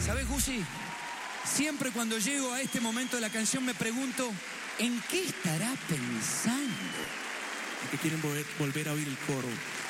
¿Sabés, Gusi? Siempre cuando llego a este momento de la canción me pregunto, ¿en qué estará pensando? Que quieren volver a oír el coro.